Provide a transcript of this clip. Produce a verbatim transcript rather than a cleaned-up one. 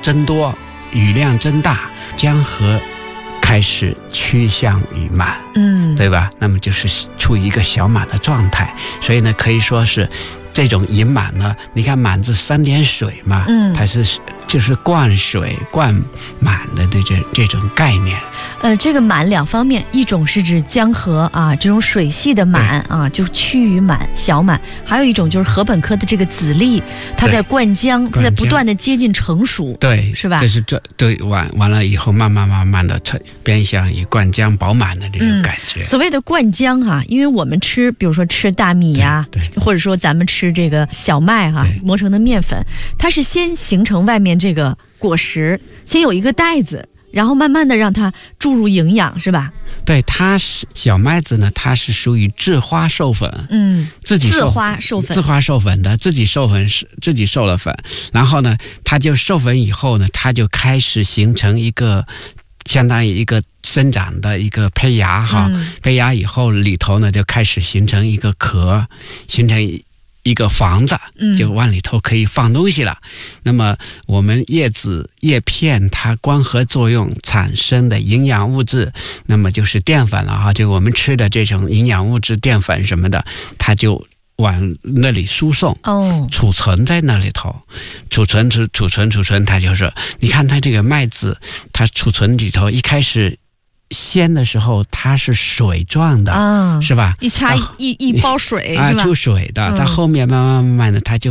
增多，雨量增大，江河开始趋向于满， 嗯， 对吧？那么就是处于一个小满的状态，所以呢，可以说是这种盈满呢，你看满字三点水嘛， 嗯， 它是就是灌水灌满的这这这种概念。 呃，这个满两方面，一种是指江河啊这种水系的满啊，就趋于满小满；还有一种就是禾本科的这个籽粒，它在灌浆，它在不断的接近成熟， 对， 是吧？ 这是这对完完了以后，慢慢慢慢的变向以灌浆饱满的这种感觉。 嗯、所谓的灌浆啊，因为我们吃，比如说吃大米呀、啊，或者说咱们吃这个小麦哈、啊，磨成的面粉，它是先形成外面这个果实，先有一个袋子。然后慢慢的让它注入营养，是吧？ 对，它是小麦子呢，它是属于自花授粉， 嗯， 自己自花授粉， 自花授粉的，自己授粉是自己授了粉，然后呢，它就授粉以后呢，它就开始形成一个相当于一个生长的一个胚芽哈，嗯、胚芽以后里头呢就开始形成一个壳，形成一个房子，就往里头可以放东西了。嗯、那么我们叶子叶片它光合作用产生的营养物质，那么就是淀粉了哈，就我们吃的这种营养物质淀粉什么的，它就往那里输送， 哦， 储存在那里头，储存储储存储存，它就是你看它这个麦子，它储存里头一开始鲜的时候它是水状的， 啊， 是吧？ 一插一一包水， 啊，出水的，它后面慢慢慢慢的它就